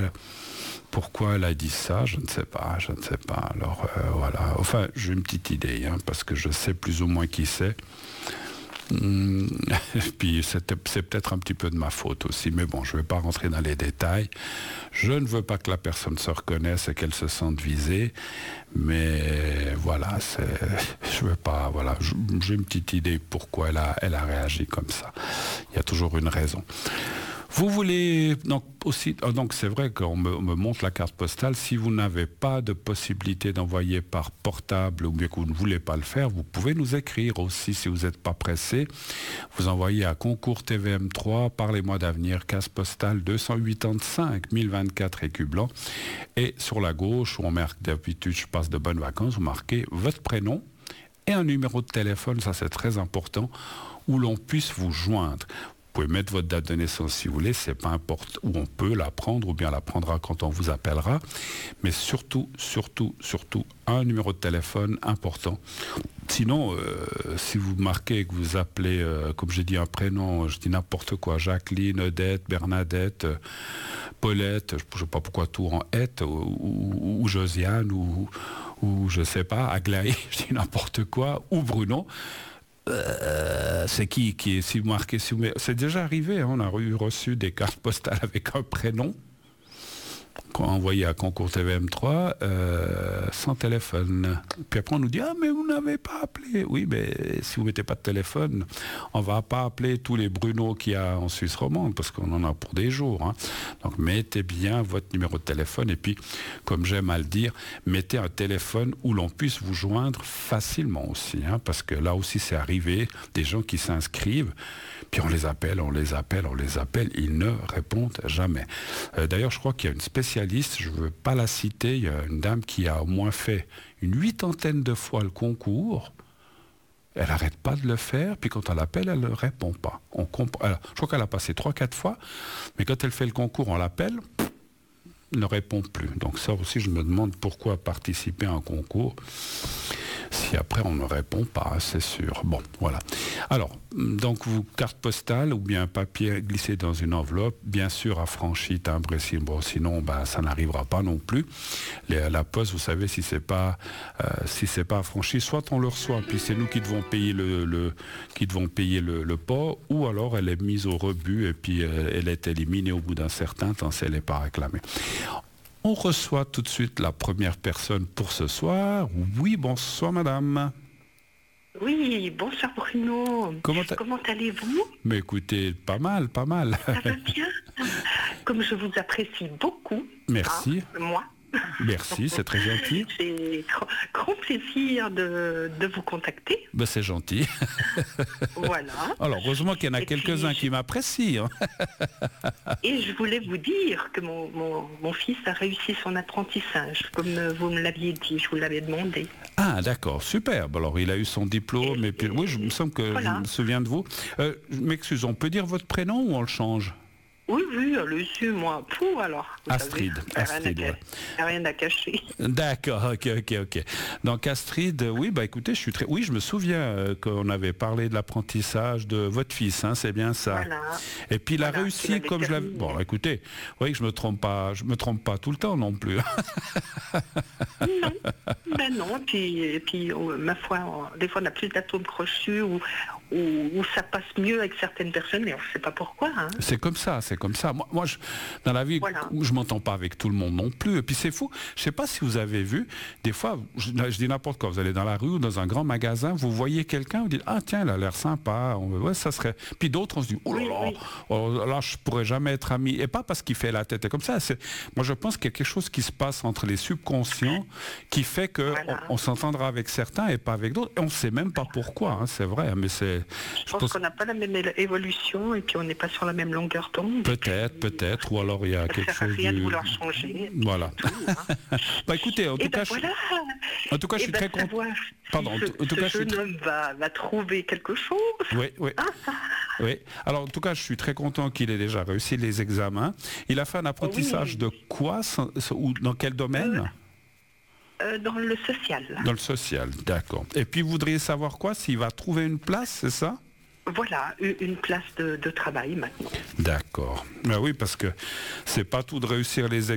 Pourquoi elle a dit ça, je ne sais pas. Alors voilà, enfin j'ai une petite idée, parce que je sais plus ou moins qui c'est. Puis c'est peut-être un petit peu de ma faute aussi, mais bon, je ne vais pas rentrer dans les détails. Je ne veux pas que la personne se reconnaisse et qu'elle se sente visée, mais voilà, je veux pas, voilà, j'ai une petite idée pourquoi elle a réagi comme ça. Il y a toujours une raison. Vous voulez donc aussi, donc c'est vrai qu'on me montre la carte postale. Si vous n'avez pas de possibilité d'envoyer par portable ou bien que vous ne voulez pas le faire, vous pouvez nous écrire aussi si vous n'êtes pas pressé. Vous envoyez à Concours TVM3, Parlez-moi d'avenir, case postale 285 1024 écus blancs. Et sur la gauche, où on marque d'habitude je passe de bonnes vacances, vous marquez votre prénom et un numéro de téléphone, ça c'est très important, où l'on puisse vous joindre. Vous pouvez mettre votre date de naissance si vous voulez, c'est pas importe où on peut la prendre ou bien la prendra quand on vous appellera, mais surtout, un numéro de téléphone important. Sinon, si vous marquez que vous appelez, comme j'ai dit un prénom, je dis n'importe quoi, Jacqueline, Odette, Bernadette, Paulette, je ne sais pas pourquoi tout en ette, ou Josiane, ou je sais pas, Aglaé, je dis n'importe quoi, ou Bruno. C'est qui est, si vous marquez, c'est déjà arrivé, on a reçu des cartes postales avec un prénom qu'on a envoyé à Concours TVM3 sans téléphone. Puis après on nous dit mais vous n'avez pas appelé. Oui, mais si vous mettez pas de téléphone, on va pas appeler tous les Bruno qu'il y a en Suisse romande parce qu'on en a pour des jours. Donc mettez bien votre numéro de téléphone et puis, comme j'aime à le dire, mettez un téléphone où l'on puisse vous joindre facilement aussi, parce que là aussi c'est arrivé, des gens qui s'inscrivent, puis on les appelle, ils ne répondent jamais. D'ailleurs, je crois qu'il y a une spécialiste, je ne veux pas la citer, il y a une dame qui a au moins fait une 80 de fois le concours. Elle n'arrête pas de le faire, puis quand on l'appelle, elle ne répond pas. Je crois qu'elle a passé 3-4 fois, mais quand elle fait le concours, on l'appelle, elle ne répond plus. Donc ça aussi, je me demande pourquoi participer à un concours si après on ne répond pas, c'est sûr. Bon, voilà. Alors, donc vous, carte postale ou bien papier glissé dans une enveloppe, bien sûr affranchi, timbré, sinon ça n'arrivera pas non plus. La poste, vous savez, si c'est pas affranchi, soit on le reçoit, puis c'est nous qui devons payer le port, ou alors elle est mise au rebut et puis elle est éliminée au bout d'un certain temps si elle n'est pas réclamée. On reçoit tout de suite la première personne pour ce soir. Oui, bonsoir madame. Oui, bonsoir Bruno. Comment allez-vous? Mais écoutez, pas mal. Ça va bien. Comme je vous apprécie beaucoup. Merci. Moi. Merci, c'est très gentil. C'est grand plaisir de vous contacter. C'est gentil. Voilà. Alors, heureusement qu'il y en a quelques-uns qui m'apprécient. Et je voulais vous dire que mon fils a réussi son apprentissage, comme vous me l'aviez dit, je vous l'avais demandé. Ah, d'accord, super. Alors, il a eu son diplôme, et puis, oui, je me semble que je me souviens de vous. Je m'excuse, on peut dire votre prénom ou on le change? Oui, allez-y, moi, alors. Astrid. Rien à cacher. D'accord, ok. Donc Astrid, oui, écoutez, je me souviens qu'on avait parlé de l'apprentissage de votre fils, c'est bien ça. Voilà. Et puis il a réussi comme je l'avais. Bon, écoutez, vous voyez que je me trompe pas tout le temps non plus. Non, et puis ma foi, des fois on a plus d'atomes crochus ou ça passe mieux avec certaines personnes, mais on ne sait pas pourquoi. C'est comme ça. Moi dans la vie, je m'entends pas avec tout le monde non plus. Et puis c'est fou. Je sais pas si vous avez vu, des fois, je dis n'importe quoi. Vous allez dans la rue ou dans un grand magasin, vous voyez quelqu'un, vous dites tiens, il a l'air sympa. Ça serait. Puis d'autres, on se dit là, je pourrais jamais être ami. Et pas parce qu'il fait la tête comme ça. Moi, je pense qu'il y a quelque chose qui se passe entre les subconscients qui fait que on s'entendra avec certains et pas avec d'autres. Et on sait même pas pourquoi. C'est vrai, mais c'est. Je pense qu'on n'a pas la même évolution et puis on n'est pas sur la même longueur d'onde. Peut-être, ou alors il y a quelque chose. Ça ne sert à rien de vouloir changer. Voilà. Écoutez, en tout cas, je suis très content. Pardon. En tout cas, ce jeune homme va trouver quelque chose. Oui. Oui. Alors, en tout cas, je suis très content qu'il ait déjà réussi les examens. Il a fait un apprentissage de quoi, ou dans quel domaine? Dans le social. Dans le social, d'accord. Et puis, vous voudriez savoir quoi? S'il va trouver une place, c'est ça? Voilà, une place de travail maintenant. D'accord. Oui, parce que c'est pas tout de réussir les